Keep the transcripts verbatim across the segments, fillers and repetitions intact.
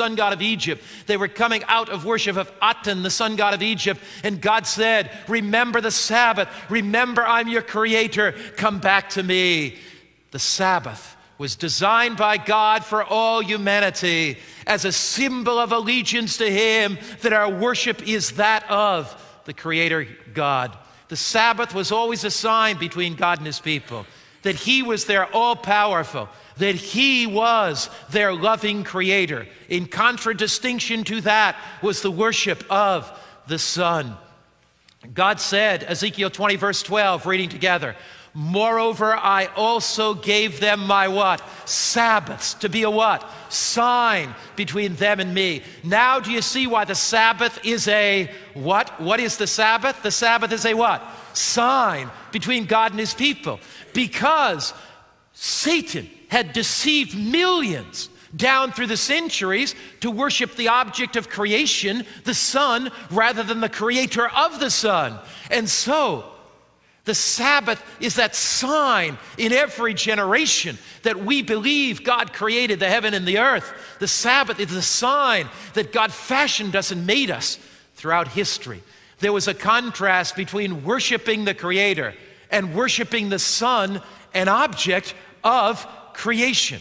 sun god of Egypt. They were coming out of worship of Aten, the sun god of Egypt. And God said, remember the Sabbath. Remember I'm your creator. Come back to me. The Sabbath was designed by God for all humanity as a symbol of allegiance to him, that our worship is that of the Creator God. The Sabbath was always a sign between God and his people, that he was their all-powerful, that he was their loving Creator. In contradistinction to that was the worship of the Son. God said, Ezekiel twenty, verse twelve, reading together, moreover, I also gave them my what? Sabbaths, to be a what? Sign between them and me. Now do you see why the Sabbath is a what? What is the Sabbath? The Sabbath is a what? Sign between God and his people. Because Satan had deceived millions down through the centuries to worship the object of creation, the sun, rather than the creator of the sun. And so, the Sabbath is that sign in every generation that we believe God created the heaven and the earth. The Sabbath is the sign that God fashioned us and made us throughout history. There was a contrast between worshiping the Creator and worshiping the Son, an object of creation.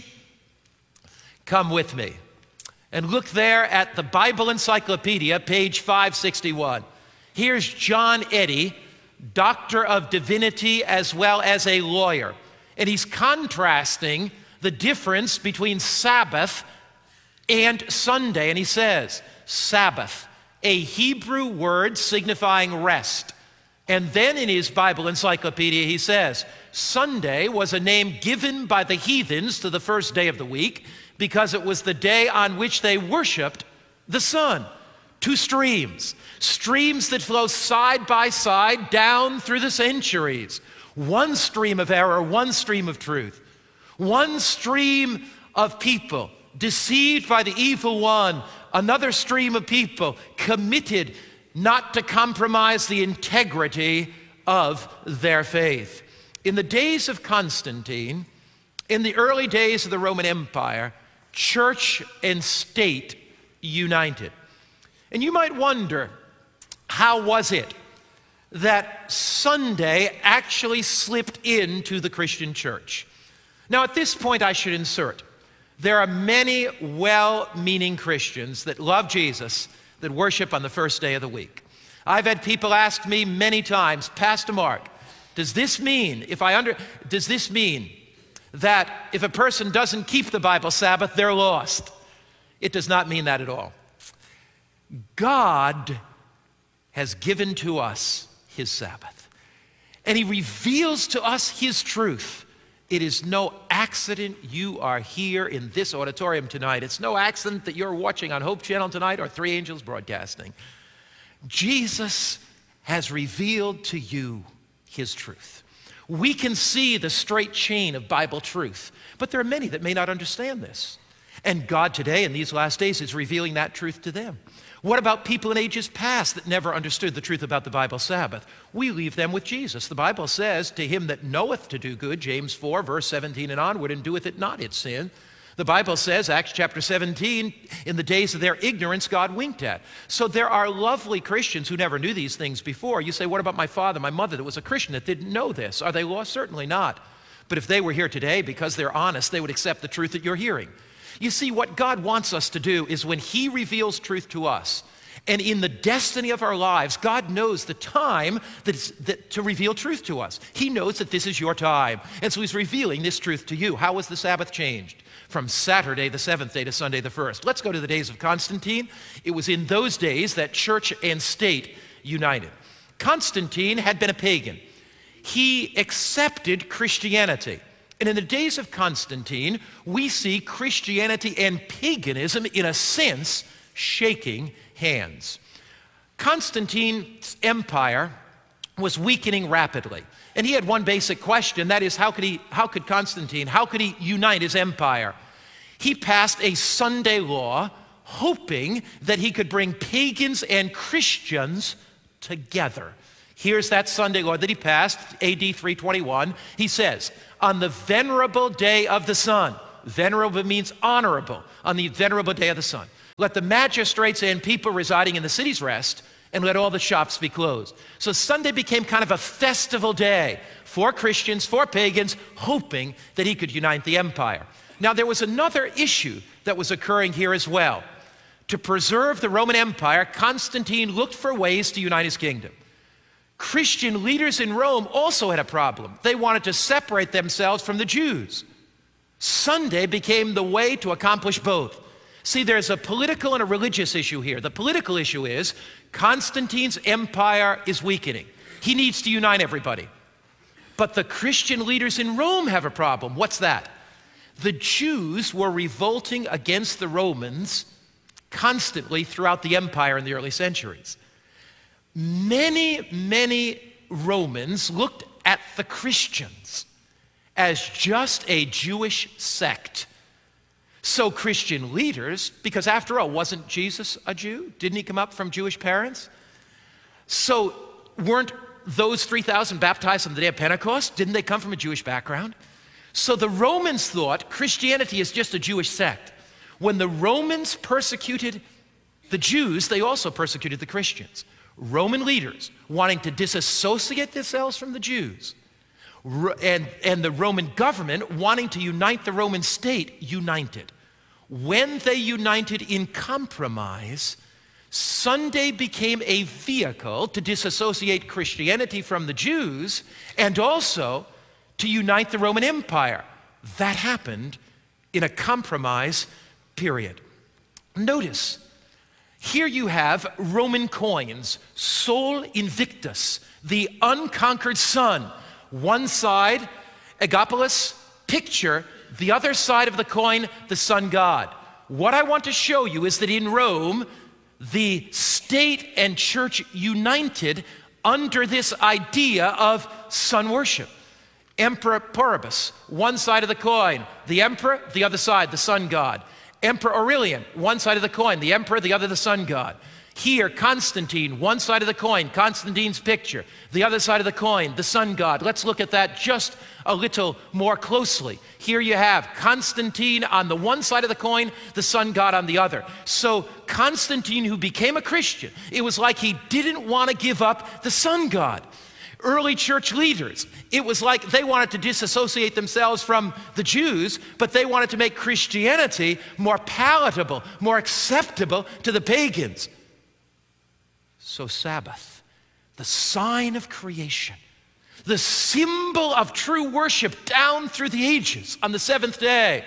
Come with me and look there at the Bible Encyclopedia, page five sixty-one. Here's John Eddy, Doctor of Divinity as well as a lawyer. And he's contrasting the difference between Sabbath and Sunday. And he says, Sabbath, a Hebrew word signifying rest. And then in his Bible Encyclopedia, he says, Sunday was a name given by the heathens to the first day of the week because it was the day on which they worshiped the sun. Two streams, streams that flow side by side down through the centuries. One stream of error, one stream of truth. One stream of people deceived by the evil one. Another stream of people committed not to compromise the integrity of their faith. In the days of Constantine, in the early days of the Roman Empire, church and state united. And you might wonder, how was it that Sunday actually slipped into the Christian church? Now, at this point, I should insert, there are many well-meaning Christians that love Jesus that worship on the first day of the week. I've had people ask me many times, Pastor Mark, does this mean, if I under, does this mean that if a person doesn't keep the Bible Sabbath, they're lost? It does not mean that at all. God has given to us his Sabbath, and he reveals to us his truth. It is no accident you are here in this auditorium tonight. It's no accident that you're watching on Hope Channel tonight or Three Angels Broadcasting. Jesus has revealed to you his truth. We can see the straight chain of Bible truth, but there are many that may not understand this. And God today, in these last days, is revealing that truth to them. What about people in ages past that never understood the truth about the Bible Sabbath? We leave them with Jesus. The Bible says, to him that knoweth to do good, James four, verse seventeen and onward, and doeth it not, it's sin. The Bible says, Acts chapter seventeen, in the days of their ignorance, God winked at. So there are lovely Christians who never knew these things before. You say, what about my father, my mother that was a Christian that didn't know this? Are they lost? Certainly not. But if they were here today, because they're honest, they would accept the truth that you're hearing. You see, what God wants us to do is when he reveals truth to us, and in the destiny of our lives, God knows the time that is, that, to reveal truth to us. He knows that this is your time. And so he's revealing this truth to you. How was the Sabbath changed? From Saturday the seventh day to Sunday the first. Let's go to the days of Constantine. It was in those days that church and state united. Constantine had been a pagan. He accepted Christianity. And in the days of Constantine, we see Christianity and paganism, in a sense, shaking hands. Constantine's empire was weakening rapidly. And he had one basic question, that is, how could he, how could Constantine, how could he unite his empire? He passed a Sunday law hoping that he could bring pagans and Christians together. Here's that Sunday law that he passed, A D three twenty-one. He says, on the venerable day of the sun, venerable means honorable, on the venerable day of the sun, Let the magistrates and people residing in the cities rest, and let all the shops be closed. So Sunday became kind of a festival day for Christians, for pagans, hoping that he could unite the empire. Now, there was another issue that was occurring here as well. To preserve the Roman Empire, Constantine looked for ways to unite his kingdom. Christian leaders in Rome also had a problem. They wanted to separate themselves from the Jews. Sunday became the way to accomplish both. See, there's a political and a religious issue here. The political issue is Constantine's empire is weakening. He needs to unite everybody. But the Christian leaders in Rome have a problem. What's that? The Jews were revolting against the Romans constantly throughout the empire in the early centuries. Many, many Romans looked at the Christians as just a Jewish sect. So Christian leaders, because after all, wasn't Jesus a Jew? Didn't he come up from Jewish parents? So weren't those three thousand baptized on the day of Pentecost? Didn't they come from a Jewish background? So the Romans thought Christianity is just a Jewish sect. When the Romans persecuted the Jews, they also persecuted the Christians. Roman leaders wanting to disassociate themselves from the Jews, and, and the Roman government wanting to unite the Roman state, united. When they united in compromise, Sunday became a vehicle to disassociate Christianity from the Jews and also to unite the Roman Empire. That happened in a compromise period. Notice, here you have Roman coins, Sol Invictus, the unconquered sun. One side, Agapolis, picture, the other side of the coin, the sun god. What I want to show you is that in Rome, the state and church united under this idea of sun worship. Emperor Poribus, one side of the coin, the emperor, the other side, the sun god. Emperor Aurelian, one side of the coin, the emperor, the other the sun god. Here, Constantine, one side of the coin, Constantine's picture, the other side of the coin, the sun god. Let's look at that just a little more closely. Here you have Constantine on the one side of the coin, the sun god on the other. So Constantine, who became a Christian, it was like he didn't want to give up the sun god. Early church leaders, it was like they wanted to disassociate themselves from the Jews, but they wanted to make Christianity more palatable, more acceptable to the pagans. So Sabbath, the sign of creation, the symbol of true worship down through the ages on the seventh day,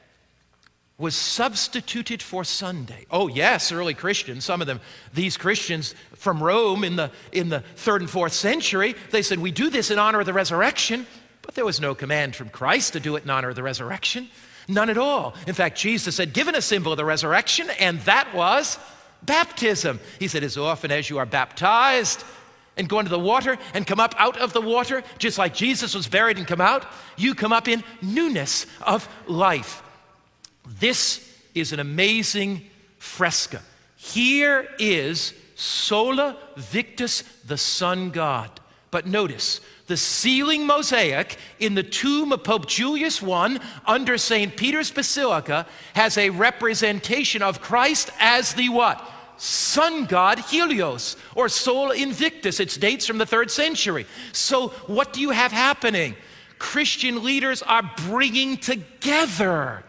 was substituted for Sunday. Oh yes, early Christians, some of them, these Christians from Rome in the, in the third and fourth century, they said, we do this in honor of the resurrection, but there was no command from Christ to do it in honor of the resurrection. None at all. In fact, Jesus had given a symbol of the resurrection, and that was baptism. He said, as often as you are baptized and go into the water and come up out of the water, just like Jesus was buried and come out, you come up in newness of life. This is an amazing fresco. Here is Sola Victus, the sun god. But notice, the ceiling mosaic in the tomb of Pope Julius the First under Saint Peter's Basilica has a representation of Christ as the what? Sun god Helios, or Sol Invictus. It dates from the third century. So what do you have happening? Christian leaders are bringing together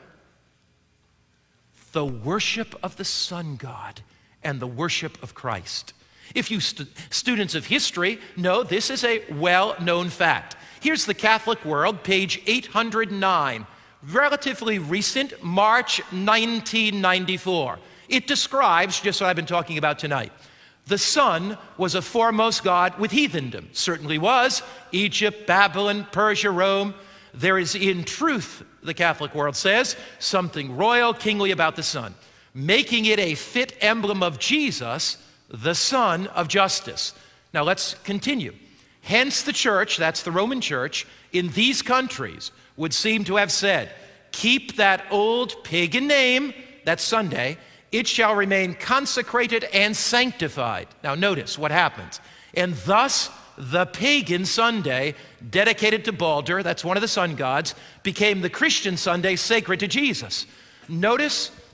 the worship of the sun god and the worship of Christ. If you stu- students of history know, this is a well-known fact. Here's the Catholic World, page eight hundred nine, relatively recent, March nineteen ninety-four. It describes just what I've been talking about tonight. The sun was a foremost god with heathendom. Certainly was. Egypt, Babylon, Persia, Rome. There is in truth, the Catholic World says, something royal, kingly about the sun, making it a fit emblem of Jesus, the Son of Justice. Now let's continue. Hence the church, that's the Roman church, in these countries would seem to have said, keep that old pagan name, that's Sunday, it shall remain consecrated and sanctified. Now notice what happens. And thus the pagan Sunday, dedicated to Balder, that's one of the sun gods, became the Christian Sunday sacred to Jesus. Notice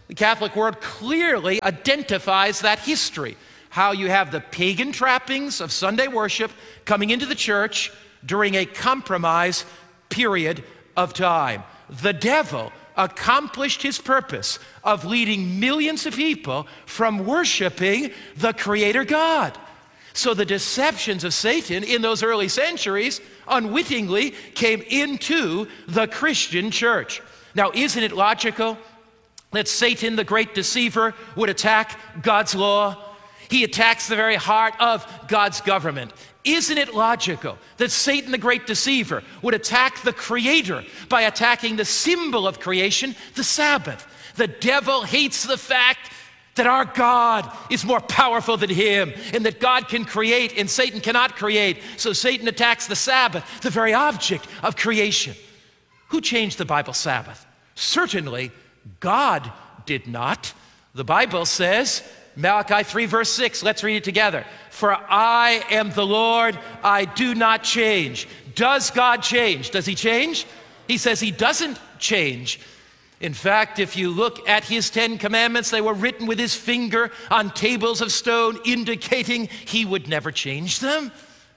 The Catholic world clearly identifies that history, how you have the pagan trappings of Sunday worship coming into the church during a compromise period of time. The devil accomplished his purpose of leading millions of people from worshiping the Creator God. So the deceptions of Satan in those early centuries unwittingly came into the Christian church. Now, isn't it logical that Satan, the great deceiver, would attack God's law? He attacks the very heart of God's government. Isn't it logical that Satan, the great deceiver, would attack the Creator by attacking the symbol of creation, the Sabbath? The devil hates the fact that our God is more powerful than him, and that God can create and Satan cannot create. So Satan attacks the Sabbath, the very object of creation. Who changed the Bible Sabbath? Certainly God did not. The Bible says, Malachi three verse six, let's read it together. For I am the Lord, I do not change. Does God change? Does he change? He says he doesn't change. In fact, if you look at his Ten Commandments, they were written with his finger on tables of stone, indicating he would never change them.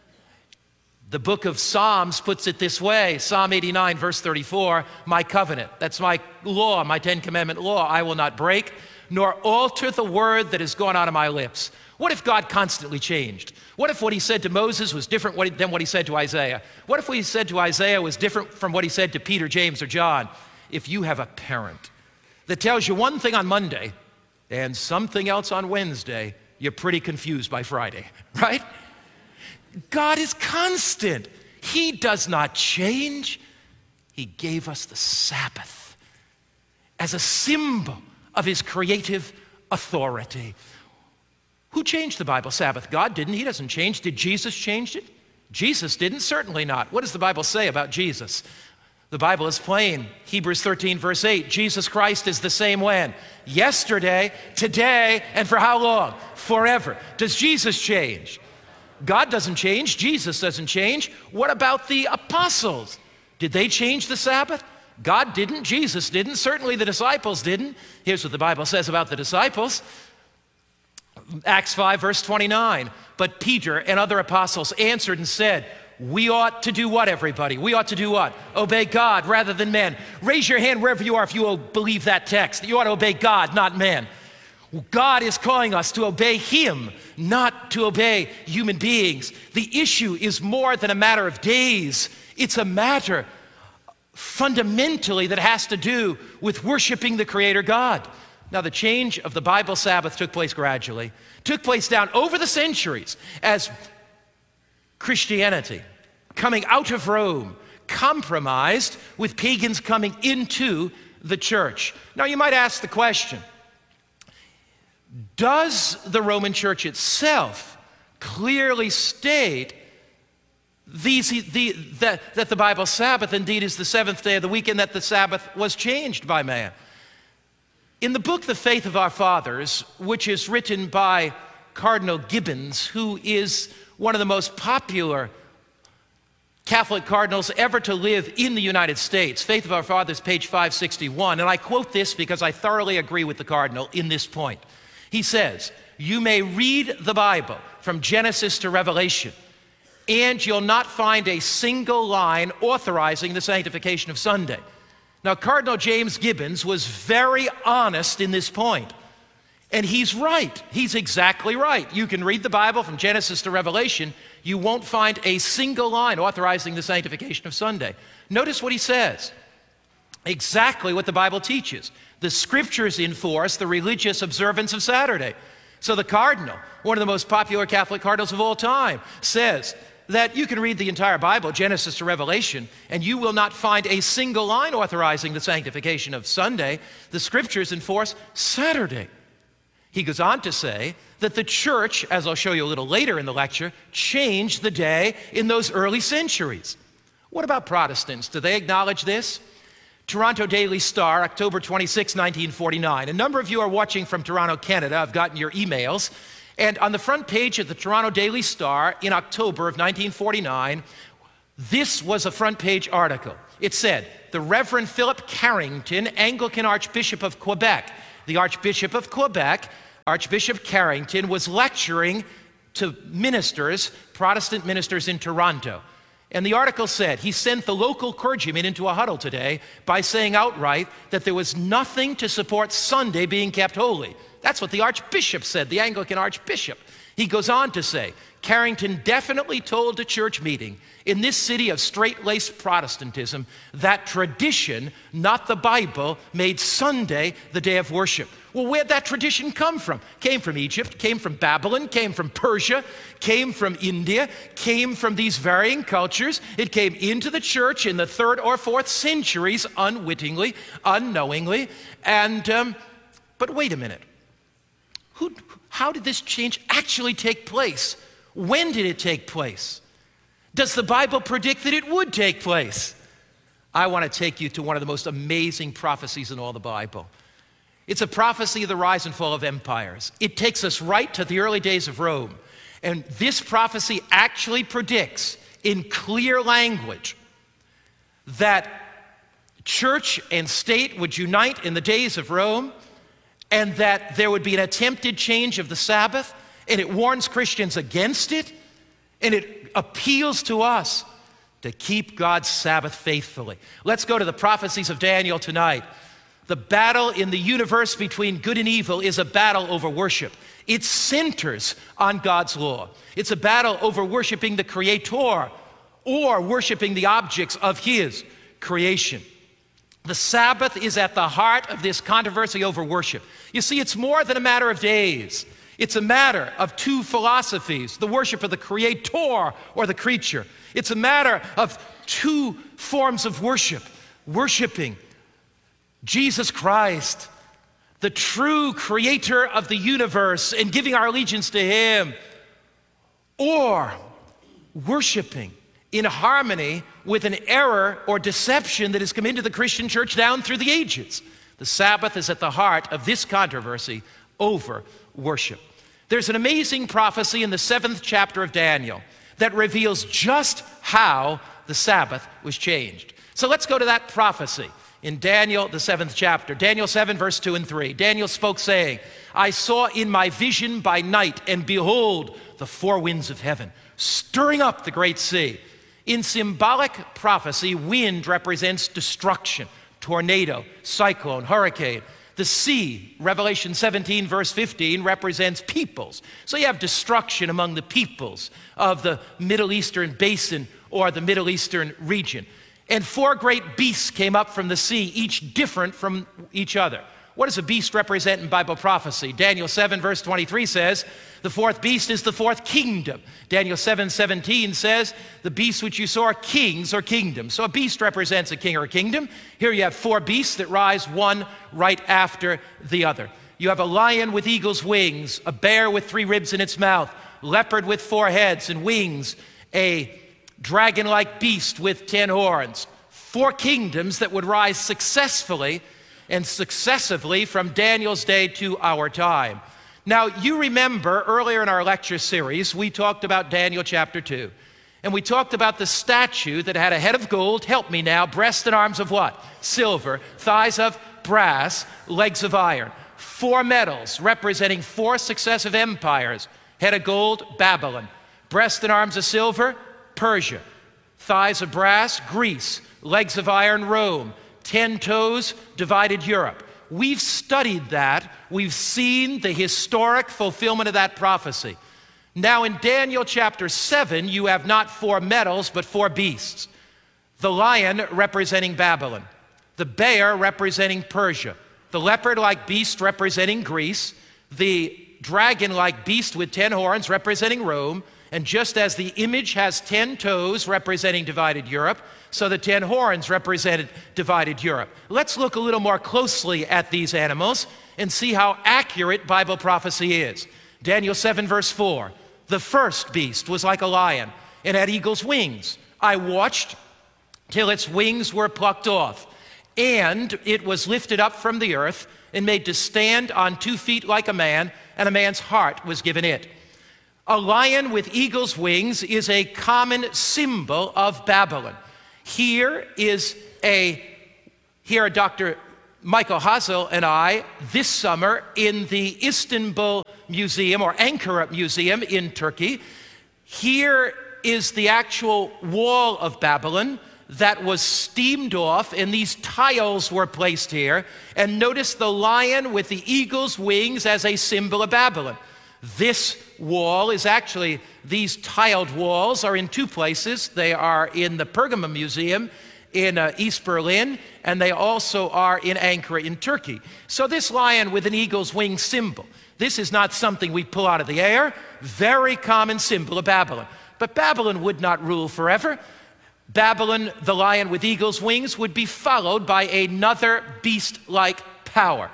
The book of Psalms puts it this way, Psalm eighty-nine, verse thirty-four, my covenant, that's my law, my Ten Commandment law, I will not break, nor alter the word that has gone out of my lips. What if God constantly changed? What if what he said to Moses was different than what he said to Isaiah? What if what he said to Isaiah was different from what he said to Peter, James, or John? If you have a parent that tells you one thing on Monday and something else on Wednesday, you're pretty confused by Friday, right? God is constant. He does not change. He gave us the Sabbath as a symbol of his creative authority. Who changed the Bible Sabbath? God didn't. He doesn't change. Did Jesus change it? Jesus didn't. Certainly not. What does the Bible say about Jesus? The Bible is plain. Hebrews thirteen, verse eight, Jesus Christ is the same when? Yesterday, today, and for how long? Forever. Does Jesus change? God doesn't change. Jesus doesn't change. What about the apostles? Did they change the Sabbath? God didn't. Jesus didn't. Certainly the disciples didn't. Here's what the Bible says about the disciples. Acts five, verse twenty-nine. But Peter and other apostles answered and said, we ought to do what, everybody? We ought to do what? Obey God rather than men. Raise your hand wherever you are if you believe that text. You ought to obey God, not men. God is calling us to obey him, not to obey human beings. The issue is more than a matter of days. It's a matter fundamentally that has to do with worshiping the Creator God. Now, the change of the Bible Sabbath took place gradually, took place down over the centuries as Christianity, coming out of Rome, compromised with pagans coming into the church. Now, you might ask the question, does the Roman Church itself clearly state these, the, that, that the Bible Sabbath indeed is the seventh day of the week and that the Sabbath was changed by man? In the book, The Faith of Our Fathers, which is written by Cardinal Gibbons, who is one of the most popular Catholic cardinals ever to live in the United States, Faith of Our Fathers, page five sixty-one, and I quote this because I thoroughly agree with the cardinal in this point. He says, you may read the Bible from Genesis to Revelation, and you'll not find a single line authorizing the sanctification of Sunday. Now, Cardinal James Gibbons was very honest in this point, and he's right. He's exactly right. You can read the Bible from Genesis to Revelation. You won't find a single line authorizing the sanctification of Sunday. Notice what he says. Exactly what the Bible teaches. The Scriptures enforce the religious observance of Saturday. So the cardinal, one of the most popular Catholic cardinals of all time, says that you can read the entire Bible, Genesis to Revelation, and you will not find a single line authorizing the sanctification of Sunday. The Scriptures enforce Saturday. He goes on to say that the church, as I'll show you a little later in the lecture, changed the day in those early centuries. What about Protestants? Do they acknowledge this? Toronto Daily Star, October twenty-sixth, nineteen forty-nine. A number of you are watching from Toronto, Canada. I've gotten your emails. And on the front page of the Toronto Daily Star in October of nineteen forty-nine, this was a front page article. It said, the Reverend Philip Carrington, Anglican Archbishop of Quebec, The Archbishop of Quebec, Archbishop Carrington, was lecturing to ministers, Protestant ministers in Toronto. And the article said he sent the local clergymen into a huddle today by saying outright that there was nothing to support Sunday being kept holy. That's what the Archbishop said, the Anglican Archbishop. He goes on to say, Carrington definitely told a church meeting in this city of straight-laced Protestantism that tradition, not the Bible, made Sunday the day of worship. Well, where'd that tradition come from? Came from Egypt, came from Babylon, came from Persia, came from India, came from these varying cultures. It came into the church in the third or fourth centuries, unwittingly, unknowingly. And, um, but wait a minute. Who, how did this change actually take place? When did it take place? Does the Bible predict that it would take place? I want to take you to one of the most amazing prophecies in all the Bible. It's a prophecy of the rise and fall of empires. It takes us right to the early days of Rome. And this prophecy actually predicts in clear language that church and state would unite in the days of Rome, and that there would be an attempted change of the Sabbath, and it warns Christians against it, and it appeals to us to keep God's Sabbath faithfully. Let's go to the prophecies of Daniel tonight. The battle in the universe between good and evil is a battle over worship. It centers on God's law. It's a battle over worshiping the Creator or worshiping the objects of His creation. The Sabbath is at the heart of this controversy over worship. You see, it's more than a matter of days. It's a matter of two philosophies, the worship of the Creator or the creature. It's a matter of two forms of worship, worshiping Jesus Christ, the true creator of the universe, and giving our allegiance to Him, or worshiping in harmony with an error or deception that has come into the Christian church down through the ages. The Sabbath is at the heart of this controversy over worship. There's an amazing prophecy in the seventh chapter of Daniel that reveals just how the Sabbath was changed. So let's go to that prophecy in Daniel, the seventh chapter. Daniel seven, verse two and three. Daniel spoke, saying, I saw in my vision by night, and behold, the four winds of heaven, stirring up the great sea. In symbolic prophecy, wind represents destruction, tornado, cyclone, hurricane. The sea, Revelation seventeen, verse fifteen, represents peoples. So you have destruction among the peoples of the Middle Eastern basin or the Middle Eastern region. And four great beasts came up from the sea, each different from each other. What does a beast represent in Bible prophecy? Daniel seven, verse twenty-three says, the fourth beast is the fourth kingdom. Daniel seven, seventeen says, the beasts which you saw are kings or kingdoms. So a beast represents a king or a kingdom. Here you have four beasts that rise one right after the other. You have a lion with eagle's wings, a bear with three ribs in its mouth, leopard with four heads and wings, a dragon-like beast with ten horns. Four kingdoms that would rise successfully and successively from Daniel's day to our time. Now, you remember earlier in our lecture series, we talked about Daniel chapter two. And we talked about the statue that had a head of gold, help me now, breast and arms of what? Silver, thighs of brass, legs of iron. Four metals representing four successive empires. Head of gold, Babylon. Breast and arms of silver, Persia. Thighs of brass, Greece. Legs of iron, Rome. Ten toes, divided Europe. We've studied that. We've seen the historic fulfillment of that prophecy. Now in Daniel chapter seven, you have not four metals, but four beasts. The lion representing Babylon. The bear representing Persia. The leopard-like beast representing Greece. The dragon-like beast with ten horns representing Rome. And just as the image has ten toes representing divided Europe, so the ten horns represented divided Europe. Let's look a little more closely at these animals and see how accurate Bible prophecy is. Daniel seven, verse four. The first beast was like a lion and had eagle's wings. I watched till its wings were plucked off, and it was lifted up from the earth and made to stand on two feet like a man, and a man's heart was given it. A lion with eagle's wings is a common symbol of Babylon. Here is a, here Doctor Michael Hazel and I this summer in the Istanbul Museum, or Ankara Museum in Turkey. Here is the actual wall of Babylon that was steamed off, and these tiles were placed here. And notice the lion with the eagle's wings as a symbol of Babylon. This wall is actually, these tiled walls are in two places. They are in the Pergamum Museum in uh, East Berlin, and they also are in Ankara in Turkey. So this lion with an eagle's wing symbol, this is not something we pull out of the air. Very common symbol of Babylon. But Babylon would not rule forever. Babylon, the lion with eagle's wings, would be followed by another beast-like power.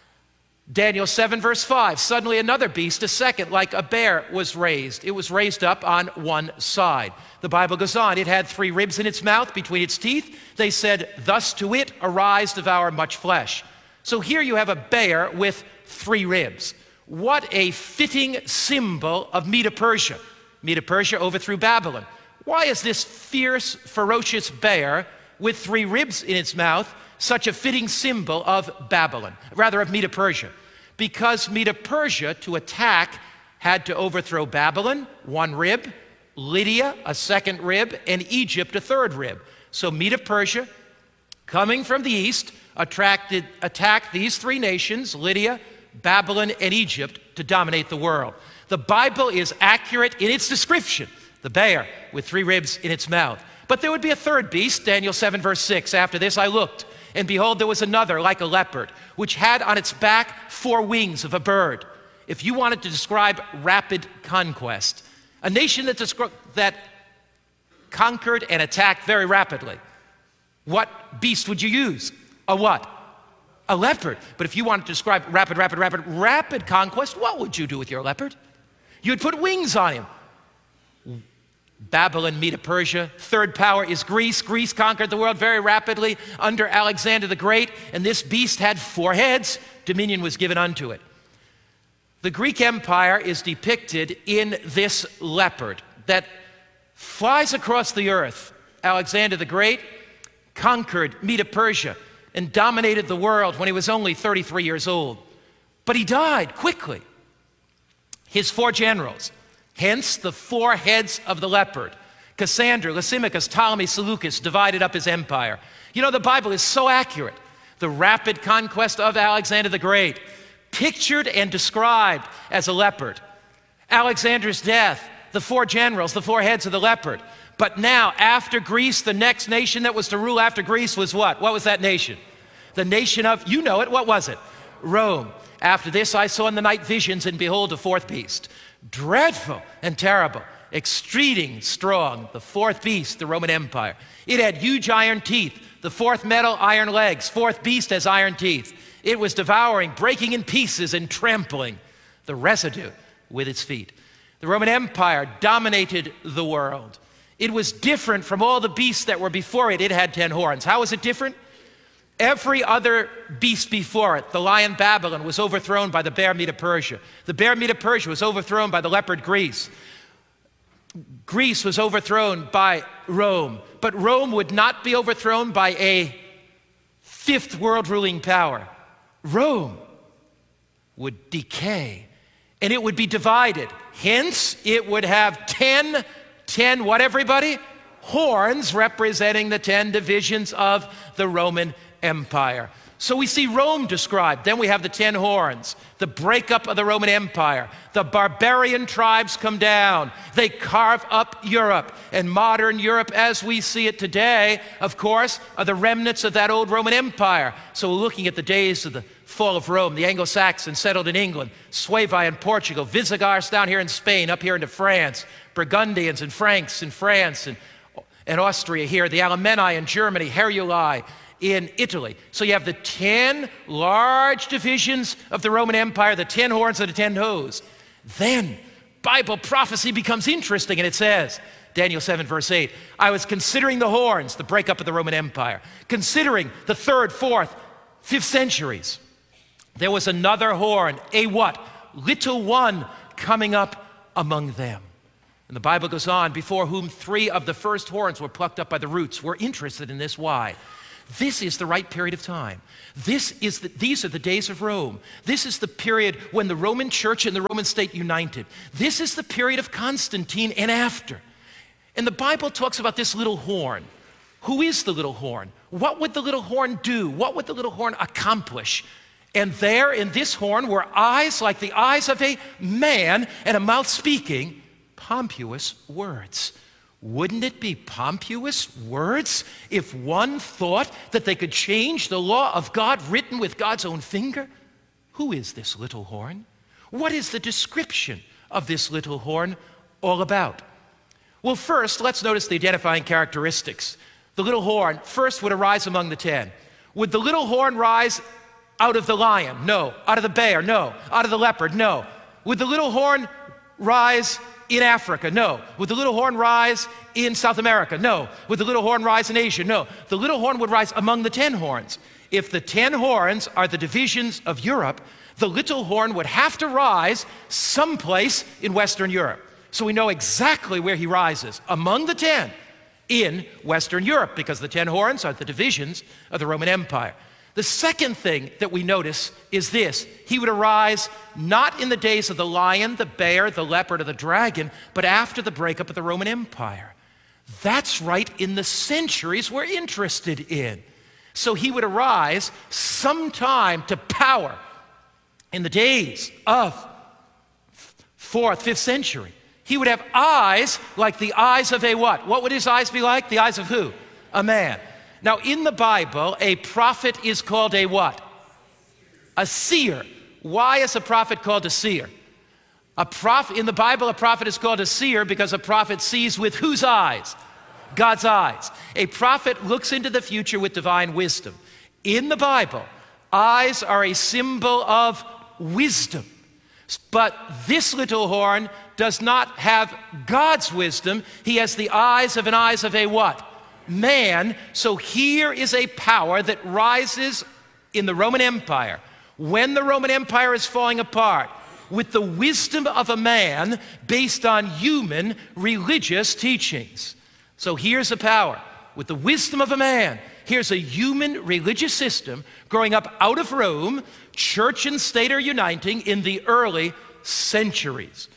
Daniel seven verse five, suddenly another beast, a second, like a bear, was raised. It was raised up on one side. The Bible goes on, it had three ribs in its mouth, between its teeth. They said, thus to it, arise, devour much flesh. So here you have a bear with three ribs. What a fitting symbol of Medo-Persia. Medo-Persia overthrew Babylon. Why is this fierce, ferocious bear with three ribs in its mouth such a fitting symbol of Babylon, rather of Medo-Persia? Because Medo-Persia, to attack, had to overthrow Babylon, one rib, Lydia, a second rib, and Egypt, a third rib. So Medo-Persia, coming from the east, attracted, attacked these three nations, Lydia, Babylon, and Egypt, to dominate the world. The Bible is accurate in its description, the bear with three ribs in its mouth. But there would be a third beast, Daniel seven verse six. After this I looked, and behold, there was another like a leopard, which had on its back four wings of a bird. If you wanted to describe rapid conquest, a nation that, descri- that conquered and attacked very rapidly, what beast would you use? A what? A leopard. But if you wanted to describe rapid, rapid, rapid, rapid conquest, what would you do with your leopard? You'd put wings on him. Babylon, Medo-Persia. Third power is Greece. Greece conquered the world very rapidly under Alexander the Great, and this beast had four heads. Dominion was given unto it. The Greek Empire is depicted in this leopard that flies across the earth. Alexander the Great conquered Medo-Persia and dominated the world when he was only thirty-three years old. But he died quickly. His four generals, hence the four heads of the leopard, Cassander, Lysimachus, Ptolemy, Seleucus, divided up his empire. You know, the Bible is so accurate. The rapid conquest of Alexander the Great, pictured and described as a leopard. Alexander's death, the four generals, the four heads of the leopard. But now, after Greece, the next nation that was to rule after Greece was what? What was that nation? The nation of, you know it, what was it? Rome. After this, I saw in the night visions, and behold, a fourth beast, dreadful and terrible, exceeding strong, the fourth beast, the Roman Empire. It had huge iron teeth, the fourth metal, iron legs. Fourth beast has iron teeth. It was devouring, breaking in pieces, and trampling the residue with its feet. The Roman Empire dominated the world. It was different from all the beasts that were before it. It had ten horns. How was it different? Every other beast before it, the lion Babylon, was overthrown by the bear Medo-Persia. The bear Medo-Persia was overthrown by the leopard Greece. Greece was overthrown by Rome. But Rome would not be overthrown by a fifth world ruling power. Rome would decay, and it would be divided. Hence, it would have ten, ten, what everybody? Horns representing the ten divisions of the Roman Empire. So we see Rome described. Then we have the ten horns, the breakup of the Roman Empire. The barbarian tribes come down. They carve up Europe. And modern Europe, as we see it today, of course, are the remnants of that old Roman Empire. So we're looking at the days of the fall of Rome. The Anglo-Saxons settled in England, Suevi in Portugal, Visigoths down here in Spain, up here into France, Burgundians and Franks in France, and, and Austria here, the Alemanni in Germany, Heruli in Italy. So you have the ten large divisions of the Roman Empire, the ten horns and the ten toes. Then Bible prophecy becomes interesting, and it says, Daniel seven verse eight, I was considering the horns, the breakup of the Roman Empire, considering the third, fourth, fifth centuries. There was another horn, a what? Little one coming up among them. And the Bible goes on, before whom three of the first horns were plucked up by the roots. We're interested in this. Why? This is the right period of time. This is the, these are the days of Rome. This is the period when the Roman Church and the Roman state united. This is the period of Constantine and after. And the Bible talks about this little horn. Who is the little horn? What would the little horn do? What would the little horn accomplish? And there in this horn were eyes like the eyes of a man and a mouth speaking pompous words. Wouldn't it be pompous words if one thought that they could change the law of God written with God's own finger? Who is this little horn? What is the description of this little horn all about? Well, first, let's notice the identifying characteristics. The little horn first would arise among the ten. Would the little horn rise out of the lion? No. Out of the bear? No. Out of the leopard? No. Would the little horn rise in Africa? No. Would the little horn rise in South America? No. Would the little horn rise in Asia? No. The little horn would rise among the ten horns. If the ten horns are the divisions of Europe, the little horn would have to rise someplace in Western Europe. So we know exactly where he rises, among the ten in Western Europe, because the ten horns are the divisions of the Roman Empire. The second thing that we notice is this. He would arise not in the days of the lion, the bear, the leopard, or the dragon, but after the breakup of the Roman Empire. That's right in the centuries we're interested in. So he would arise sometime to power in the days of fourth, fifth century. He would have eyes like the eyes of a what? What would his eyes be like? The eyes of who? A man. Now, in the Bible, a prophet is called a what? A seer. Why is a prophet called a seer? A prophet, in the Bible, a prophet is called a seer because a prophet sees with whose eyes? God's eyes. A prophet looks into the future with divine wisdom. In the Bible, eyes are a symbol of wisdom. But this little horn does not have God's wisdom. He has the eyes of an eyes of a what? Man. So here is a power that rises in the Roman Empire when the Roman Empire is falling apart with the wisdom of a man based on human religious teachings. So here's a power with the wisdom of a man. Here's a human religious system growing up out of Rome. Church and state are uniting in the early centuries.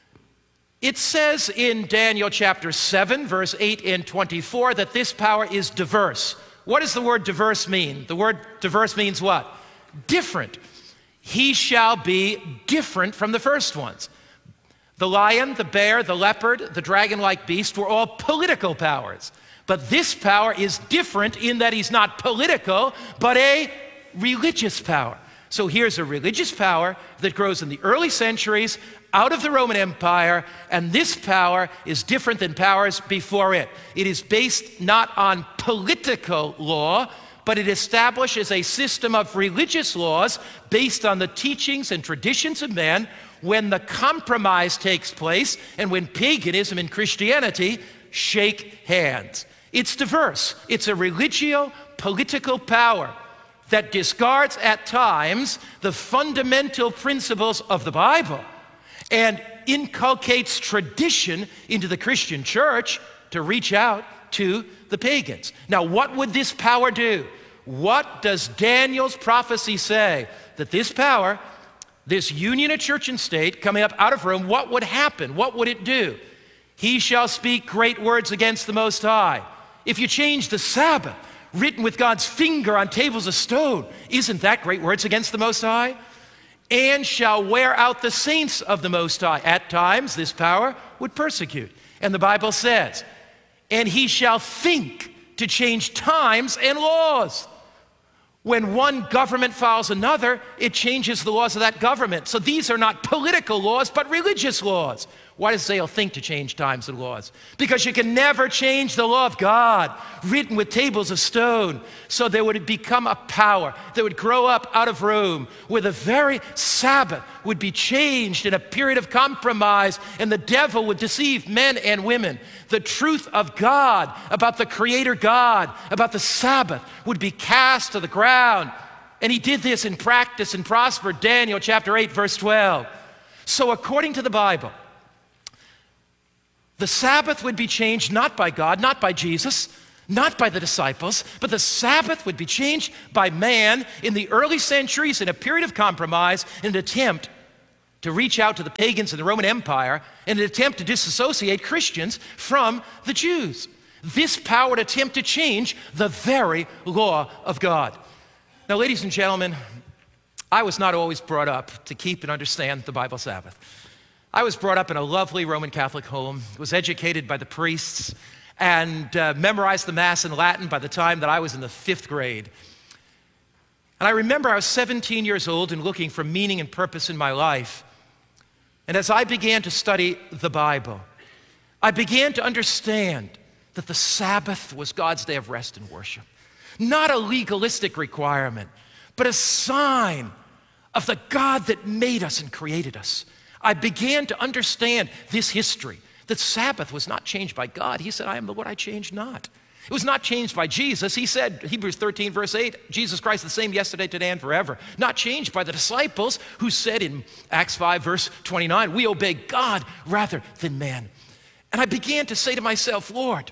It says in Daniel chapter seven, verse eight and twenty-four, that this power is diverse. What does the word diverse mean? The word diverse means what? Different. He shall be different from the first ones. The lion, the bear, the leopard, the dragon-like beast were all political powers. But this power is different in that he's not political, but a religious power. So here's a religious power that grows in the early centuries out of the Roman Empire, and this power is different than powers before it. It is based not on political law, but it establishes a system of religious laws based on the teachings and traditions of men. When the compromise takes place and when paganism and Christianity shake hands. It's diverse. It's a religio-political power that discards at times the fundamental principles of the Bible and inculcates tradition into the Christian church to reach out to the pagans. Now, what would this power do? What does Daniel's prophecy say? That this power, this union of church and state coming up out of Rome, what would happen? What would it do? He shall speak great words against the Most High. If you change the Sabbath, written with God's finger on tables of stone, isn't that great words against the Most High? And shall wear out the saints of the Most High. At times, this power would persecute. And the Bible says, and he shall think to change times and laws. When one government follows another, it changes the laws of that government. So these are not political laws, but religious laws. Why does Zale think to change times and laws? Because you can never change the law of God, written with tables of stone. So there would become a power that would grow up out of Rome, where the very Sabbath would be changed in a period of compromise, and the devil would deceive men and women. The truth of God, about the Creator God, about the Sabbath, would be cast to the ground. And he did this in practice and prospered. Daniel chapter eight, verse twelve. So according to the Bible, the Sabbath would be changed not by God, not by Jesus, not by the disciples, but the Sabbath would be changed by man in the early centuries in a period of compromise, in an attempt to reach out to the pagans in the Roman Empire, in an attempt to disassociate Christians from the Jews. This power would attempt to change the very law of God. Now, ladies and gentlemen, I was not always brought up to keep and understand the Bible Sabbath. I was brought up in a lovely Roman Catholic home, was educated by the priests, and uh, memorized the Mass in Latin by the time that I was in the fifth grade. And I remember I was seventeen years old and looking for meaning and purpose in my life. And as I began to study the Bible, I began to understand that the Sabbath was God's day of rest and worship. Not a legalistic requirement, but a sign of the God that made us and created us. I began to understand this history, that Sabbath was not changed by God. He said, I am the Lord, I change not. It was not changed by Jesus. He said, Hebrews thirteen, verse eight, Jesus Christ the same yesterday, today, and forever. Not changed by the disciples who said in Acts five, verse twenty-nine, we obey God rather than man. And I began to say to myself, Lord,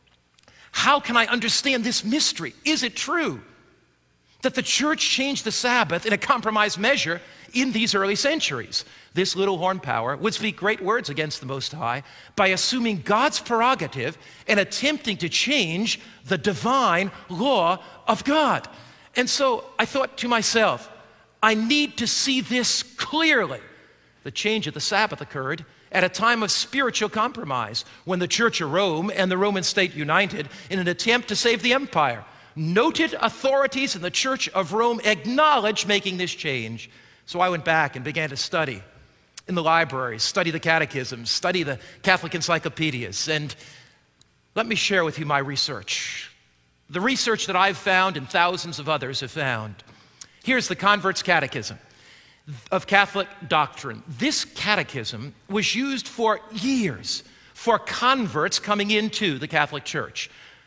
how can I understand this mystery? Is it true that the church changed the Sabbath in a compromised measure in these early centuries? This little horn power would speak great words against the Most High by assuming God's prerogative and attempting to change the divine law of God. And so I thought to myself, I need to see this clearly. The change of the Sabbath occurred at a time of spiritual compromise when the Church of Rome and the Roman state united in an attempt to save the empire. Noted authorities in the Church of Rome acknowledged making this change. So I went back and began to study in the libraries, study the catechisms, study the Catholic encyclopedias, and let me share with you my research. The research that I've found and thousands of others have found. Here's the Convert's Catechism of Catholic doctrine. This catechism was used for years for converts coming into the Catholic Church.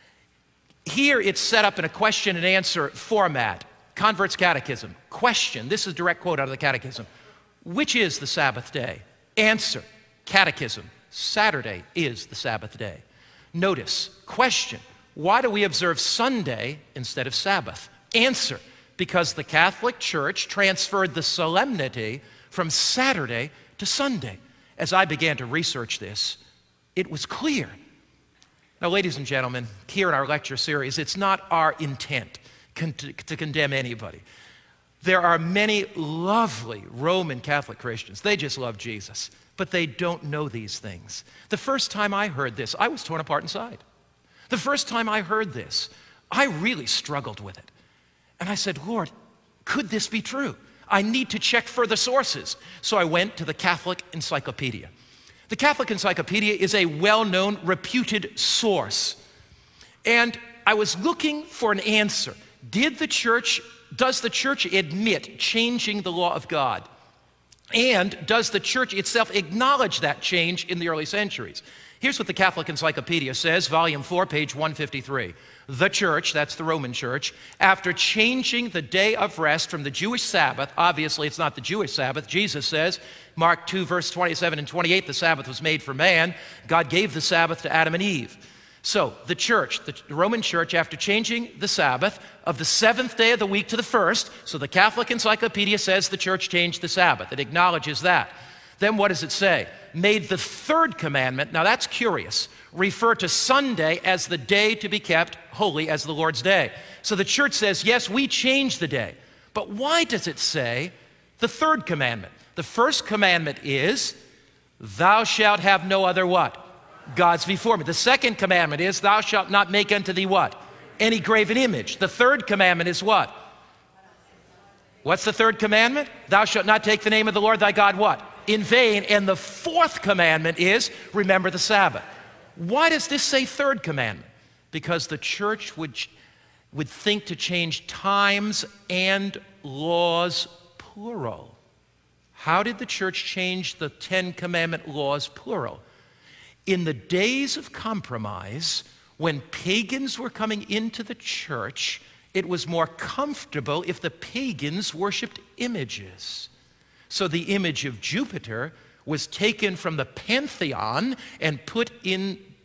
Here it's set up in a question and answer format. Convert's Catechism. Question, this is a direct quote out of the Catechism. Which is the Sabbath day? Answer, Catechism. Saturday is the Sabbath day. Notice, question, why do we observe Sunday instead of Sabbath? Answer, because the Catholic Church transferred the solemnity from Saturday to Sunday. As I began to research this, it was clear. Now, ladies and gentlemen, here in our lecture series, it's not our intent con- to, to condemn anybody. There are many lovely Roman Catholic Christians. They just love Jesus, but they don't know these things. The first time I heard this, I was torn apart inside. The first time I heard this, I really struggled with it. And I said, Lord, could this be true? I need to check further sources. So I went to the Catholic Encyclopedia. The Catholic Encyclopedia is a well-known, reputed source. And I was looking for an answer. Did the church, does the church admit changing the law of God? And does the church itself acknowledge that change in the early centuries? Here's what the Catholic Encyclopedia says, volume four, page one fifty-three. The church, that's the Roman church, after changing the day of rest from the Jewish Sabbath, obviously it's not the Jewish Sabbath, Jesus says, Mark two, verse twenty-seven and twenty-eight, the Sabbath was made for man. God gave the Sabbath to Adam and Eve. So the church, the Roman church, after changing the Sabbath of the seventh day of the week to the first, so the Catholic Encyclopedia says the church changed the Sabbath. It acknowledges that. Then what does it say? Made the third commandment, now that's curious, refer to Sunday as the day to be kept holy as the Lord's day. So the church says, yes, we changed the day. But why does it say the third commandment? The first commandment is, thou shalt have no other what? Gods before me. The second commandment is, thou shalt not make unto thee what? Any graven image. The third commandment is what? What's the third commandment? Thou shalt not take the name of the Lord thy God what? In vain. And the fourth commandment is, remember the Sabbath. Why does this say third commandment? Because the church would, would think to change times and laws plural. How did the church change the Ten Commandment laws plural? In the days of compromise, when pagans were coming into the church, it was more comfortable if the pagans worshiped images. So the image of Jupiter was taken from the pantheon and put in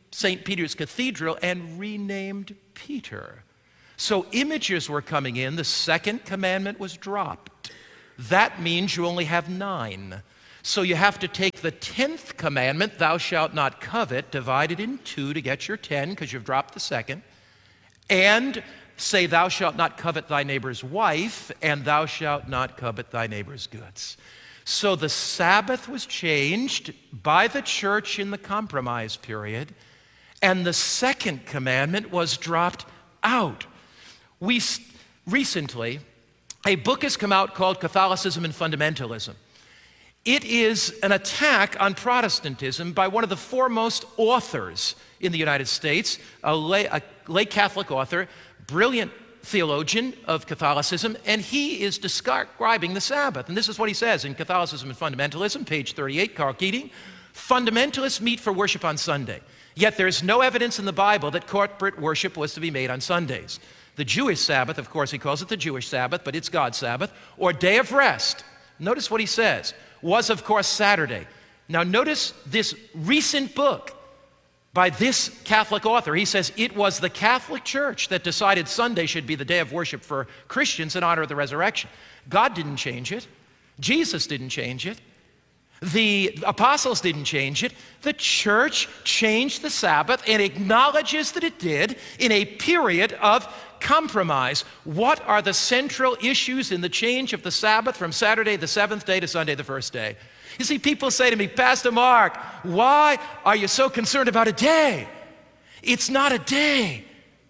Saint Peter's Cathedral and renamed Peter. So images were coming in. The second commandment was dropped. That means you only have nine. So you have to take the tenth commandment, thou shalt not covet, divide it in two to get your ten, because you've dropped the second, and say, thou shalt not covet thy neighbor's wife, and thou shalt not covet thy neighbor's goods. So the Sabbath was changed by the church in the compromise period, and the second commandment was dropped out. We recently, a book has come out called Catholicism and Fundamentalism. It is an attack on Protestantism by one of the foremost authors in the United States, a lay, a lay Catholic author, brilliant theologian of Catholicism, and he is describing the Sabbath. And this is what he says in Catholicism and Fundamentalism, page thirty-eight, Carl Keating. Fundamentalists meet for worship on Sunday, yet there is no evidence in the Bible that corporate worship was to be made on Sundays. The Jewish Sabbath, of course, he calls it the Jewish Sabbath, but it's God's Sabbath, or day of rest. Notice what he says, was, of course, Saturday. Now, notice this recent book by this Catholic author. He says it was the Catholic Church that decided Sunday should be the day of worship for Christians in honor of the resurrection. God didn't change it. Jesus didn't change it. The apostles didn't change it. The church changed the Sabbath and acknowledges that it did in a period of compromise. What are the central issues in the change of the Sabbath from Saturday the seventh day to Sunday the first day? You see, people say to me, Pastor Mark, why are you so concerned about a day? It's not a day.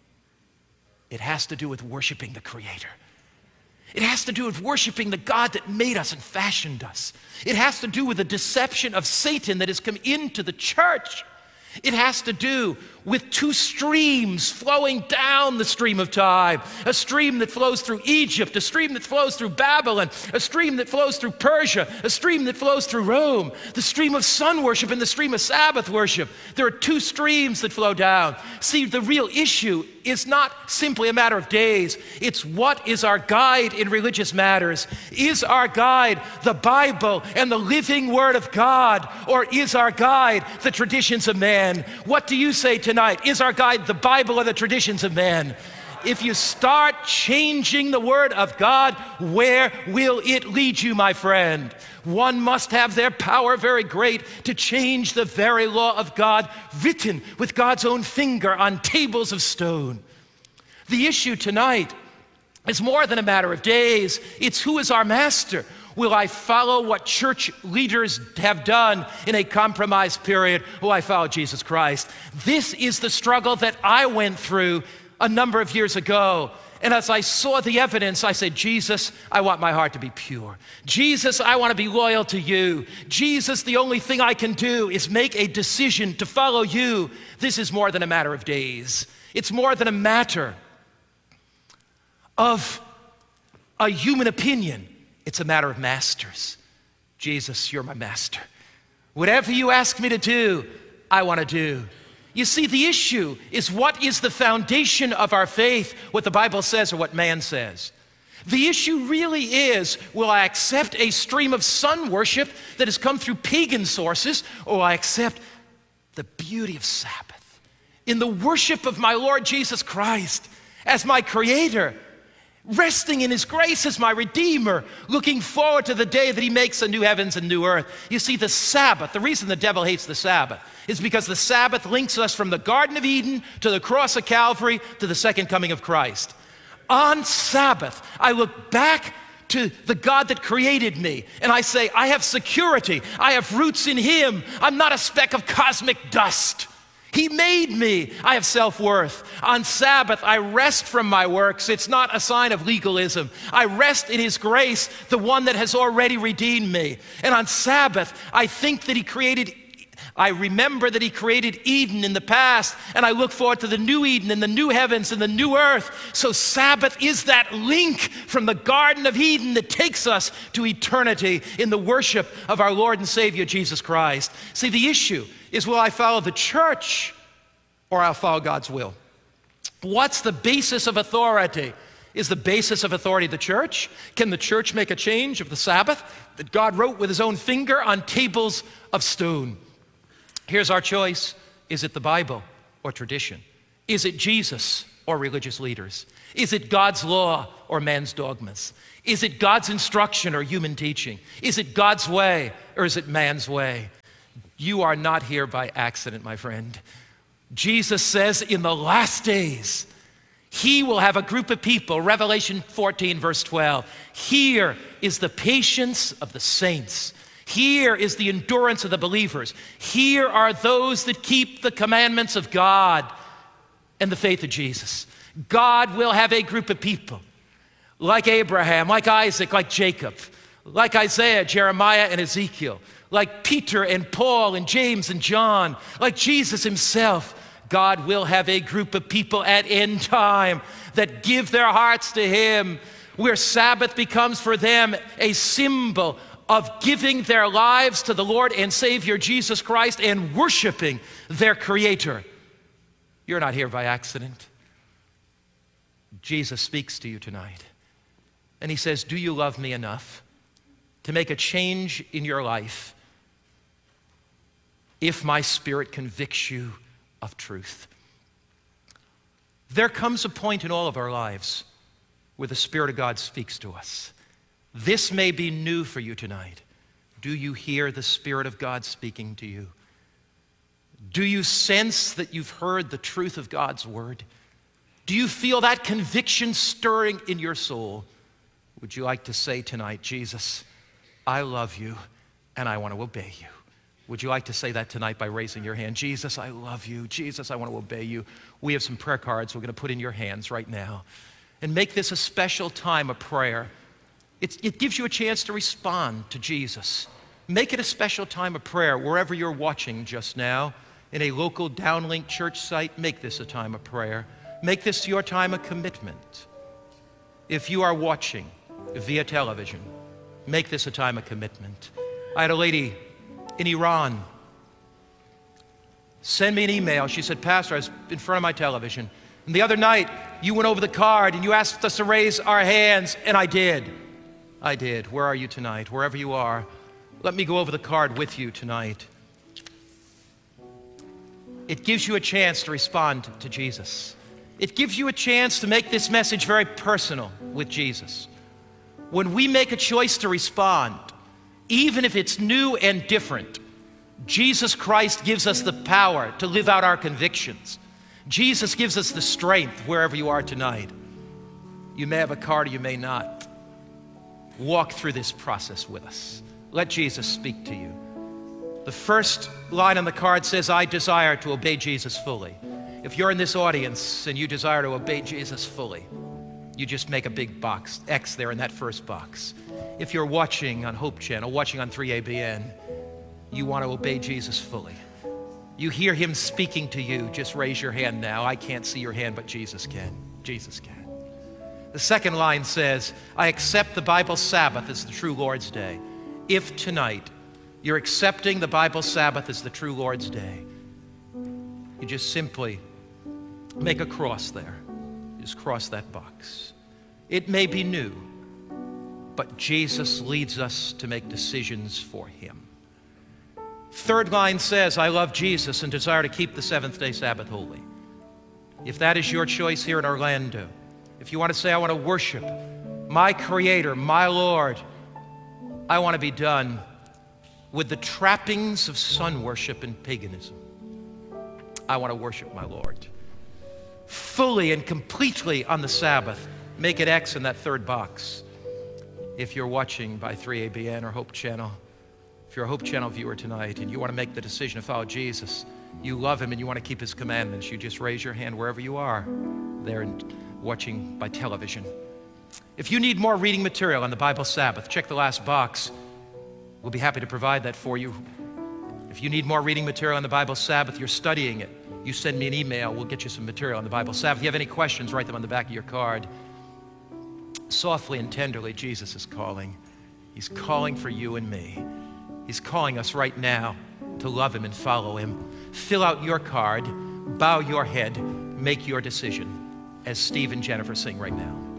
It has to do with worshiping the Creator. It has to do with worshiping the God that made us and fashioned us. It has to do with the deception of Satan that has come into the church. It has to do with two streams flowing down the stream of time. A stream that flows through Egypt, a stream that flows through Babylon, a stream that flows through Persia, a stream that flows through Rome, the stream of sun worship and the stream of Sabbath worship. There are two streams that flow down. See, the real issue is not simply a matter of days. It's what is our guide in religious matters. Is our guide the Bible and the living Word of God, or is our guide the traditions of man? What do you say tonight? Is our guide the Bible or the traditions of man? If you start changing the Word of God, where will it lead you, my friend? One must have their power very great to change the very law of God, written with God's own finger on tables of stone. The issue tonight is more than a matter of days. It's who is our master. Will I follow what church leaders have done in a compromise period? Will I follow Jesus Christ? This is the struggle that I went through a number of years ago. And as I saw the evidence, I said, Jesus, I want my heart to be pure. Jesus, I want to be loyal to you. Jesus, the only thing I can do is make a decision to follow you. This is more than a matter of days. It's more than a matter of a human opinion. It's a matter of masters. Jesus, you're my master. Whatever you ask me to do, I want to do. You see, the issue is what is the foundation of our faith, what the Bible says or what man says. The issue really is, will I accept a stream of sun worship that has come through pagan sources, or will I accept the beauty of Sabbath in the worship of my Lord Jesus Christ as my Creator, resting in His grace as my Redeemer, looking forward to the day that He makes a new heavens and new earth. You see, the Sabbath, the reason the devil hates the Sabbath is because the Sabbath links us from the Garden of Eden to the cross of Calvary to the second coming of Christ. On Sabbath, I look back to the God that created me, and I say, I have security. I have roots in Him. I'm not a speck of cosmic dust. He made me. I have self-worth. On Sabbath, I rest from my works. It's not a sign of legalism. I rest in His grace, the one that has already redeemed me. And on Sabbath, I think that He created, I remember that He created Eden in the past, and I look forward to the new Eden and the new heavens and the new earth. So Sabbath is that link from the Garden of Eden that takes us to eternity in the worship of our Lord and Savior, Jesus Christ. See, the issue is, will I follow the church or I'll follow God's will? What's the basis of authority? Is the basis of authority the church? Can the church make a change of the Sabbath that God wrote with His own finger on tables of stone? Here's our choice. Is it the Bible? or tradition? Is it Jesus or religious leaders? Is it God's law or man's dogmas? Is it God's instruction or human teaching? Is it God's way or is it man's way? You are not here by accident, my friend. Jesus says in the last days, he will have a group of people, Revelation fourteen, verse twelve. Here is the patience of the saints. Here is the endurance of the believers. Here are those that keep the commandments of God and the faith of Jesus. God will have a group of people like Abraham, like Isaac, like Jacob, like Isaiah, Jeremiah, and Ezekiel, like Peter and Paul and James and John, like Jesus himself. God will have a group of people at end time that give their hearts to him, where Sabbath becomes for them a symbol of giving their lives to the Lord and Savior Jesus Christ and worshiping their Creator. You're not here by accident. Jesus speaks to you tonight, and he says, do you love me enough to make a change in your life if my Spirit convicts you of truth? There comes a point in all of our lives where the Spirit of God speaks to us. This may be new for you tonight. Do you hear the Spirit of God speaking to you? Do you sense that you've heard the truth of God's word? Do you feel that conviction stirring in your soul? Would you like to say tonight, Jesus, I love you and I want to obey you? Would you like to say that tonight by raising your hand? Jesus, I love you. Jesus, I want to obey you. We have some prayer cards we're going to put in your hands right now. And make this a special time of prayer. It's, it gives you a chance to respond to Jesus. Make it a special time of prayer wherever you're watching just now. In a local downlink church site, make this a time of prayer. Make this your time of commitment. If you are watching via television, make this a time of commitment. I had a lady in Iran send me an email. She said, Pastor, I was in front of my television, and the other night you went over the card and you asked us to raise our hands, and I did. I did. Where are you tonight? Wherever you are, let me go over the card with you tonight. It gives you a chance to respond to Jesus. It gives you a chance to make this message very personal with Jesus. When we make a choice to respond, even if it's new and different, Jesus Christ gives us the power to live out our convictions. Jesus gives us the strength wherever you are tonight. You may have a card or you may not. Walk through this process with us. Let Jesus speak to you. The first line on the card says, I desire to obey Jesus fully. If you're in this audience and you desire to obey Jesus fully, you just make a big box, X there in that first box. If you're watching on Hope Channel, watching on three A B N, you want to obey Jesus fully. You hear him speaking to you, just raise your hand now. I can't see your hand, but Jesus can. Jesus can. The second line says, I accept the Bible Sabbath as the true Lord's Day. If tonight you're accepting the Bible Sabbath as the true Lord's Day, you just simply make a cross there. Just cross that box. It may be new, but Jesus leads us to make decisions for him. Third line says, I love Jesus and desire to keep the seventh day Sabbath holy. If that is your choice here in Orlando, if you want to say, I want to worship my Creator, my Lord, I want to be done with the trappings of sun worship and paganism. I want to worship my Lord fully and completely on the Sabbath. Make it X in that third box. If you're watching by three A B N or Hope Channel, if you're a Hope Channel viewer tonight and you want to make the decision to follow Jesus, you love him and you want to keep his commandments, you just raise your hand wherever you are there and watching by television. If you need more reading material on the Bible Sabbath, check the last box. We'll be happy to provide that for you. If you need more reading material on the Bible Sabbath, you're studying it, you send me an email, we'll get you some material on the Bible Sabbath. If you have any questions, write them on the back of your card. Softly and tenderly, Jesus is calling. He's calling for you and me. He's calling us right now to love him and follow him. Fill out your card, bow your head, make your decision as Steve and Jennifer sing right now.